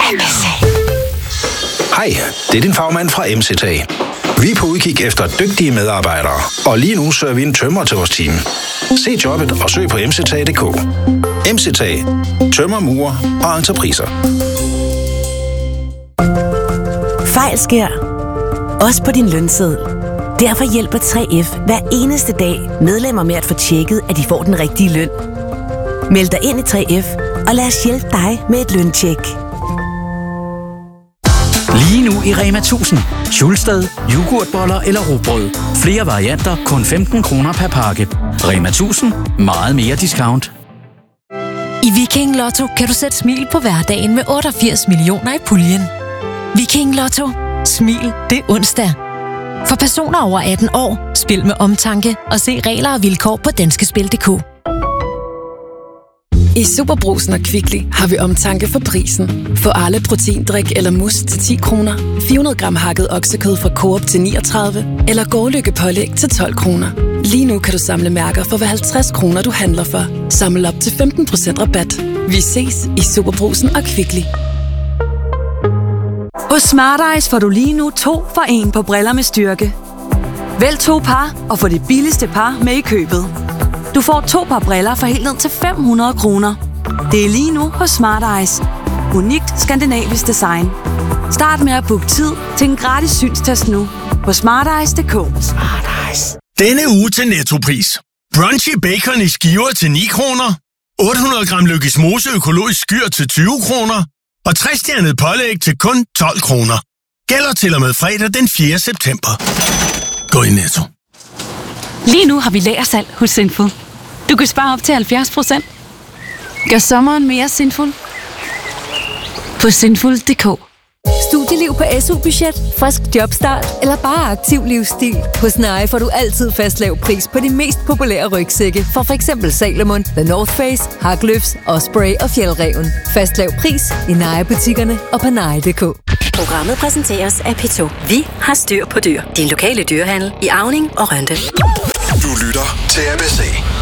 Hej, det er din fagmand fra MCT. Vi er på udkig efter dygtige medarbejdere, og lige nu søger vi en tømrer til vores team. Se jobbet og søg på mct.dk. MCT. Tømrer, murer og entrepriser. Fejl sker. Også på din lønseddel. Derfor hjælper 3F hver eneste dag medlemmer med at få tjekket, at de får den rigtige løn. Meld dig ind i 3F, og lad os hjælpe dig med et løntjek. Lige nu i Rema 1000. Schulsted, yoghurtboller eller rugbrød. Flere varianter, kun 15 kroner per pakke. Rema 1000. Meget mere discount. I Viking Lotto kan du sætte smil på hverdagen med 88 millioner i puljen. Viking Lotto. Smil, det er onsdag. For personer over 18 år, spil med omtanke og se regler og vilkår på danskespil.dk. I Superbrugsen og Kvickly har vi omtanke for prisen. Få alle proteindrik eller mus til 10 kroner, 400 gram hakket oksekød fra Coop til 39, eller Gårlykke pålæg til 12 kroner. Lige nu kan du samle mærker for hver 50 kroner, du handler for. Samle op til 15% rabat. Vi ses i Superbrugsen og Kvickly. Hos Smart Eyes får du lige nu 2 for 1 på briller med styrke. Vælg 2 par og få det billigste par med i købet. Du får 2 par briller for helt ned til 500 kroner. Det er lige nu hos Smart Eyes. Unikt skandinavisk design. Start med at booke tid til en gratis synstest nu på smarteyes.dk. Smart Eyes. Denne uge til Nettopris. Brunchy bacon i skiver til 9 kroner. 800 gram Lykkes Mose økologisk skyr til 20 kroner. Og 3-stjernet pålæg til kun 12 kroner. Gælder til og med fredag den 4. september. Gå i Netto. Lige nu har vi lagersalg hos Sinful. Du kan spare op til 70%. Gør sommeren mere sinful på sinful.dk. Studieliv på SU-budget, frisk jobstart eller bare aktiv livsstil. Hos Nye får du altid fast lav pris på de mest populære rygsække fra f.eks. Salomon, The North Face, Haglöfs, Osprey og Fjällräven. Fast lav pris i Nye-butikkerne og på nye.dk. Programmet præsenteres af P2. Vi har styr på dyr. Din lokale dyrehandel i Auning og Rønde. Du lytter til ABC.